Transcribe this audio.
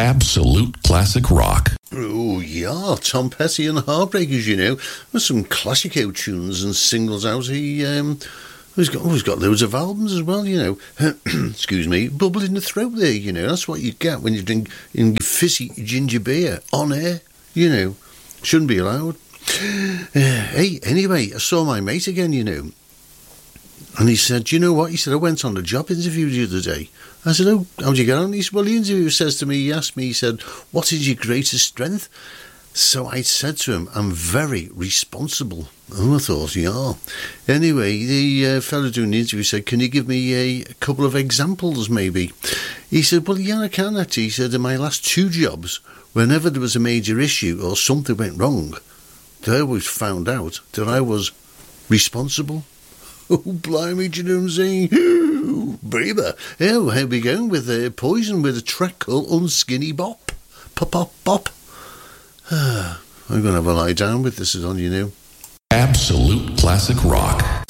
Absolute classic rock. Oh, yeah, Tom Petty and the Heartbreakers, you know. There's some classico tunes and singles out. He's got loads of albums as well, you know. Excuse me, bubble in the throat there, you know. That's what you get when you drink in fizzy ginger beer on air, you know. Shouldn't be allowed. Hey, anyway, I saw my mate again, you know. And he said, you know what? He said, I went on a job interview the other day. I said, oh, how'd you get on? He said, well, the interviewer says to me, he asked me, he said, what is your greatest strength? So I said to him, I'm very responsible. Oh, I thought, yeah. Anyway, the fellow doing the interview said, can you give me a couple of examples, maybe? He said, well, yeah, I can, actually. He said, in my last 2 jobs, whenever there was a major issue or something went wrong, they always found out that I was responsible. Oh, blimey, do you know what I'm saying? Baby. Oh, how we going with Poison with a track called Unskinny Bop? Pop, pop, pop. I'm going to have a lie down with this on, you know. Absolute classic rock.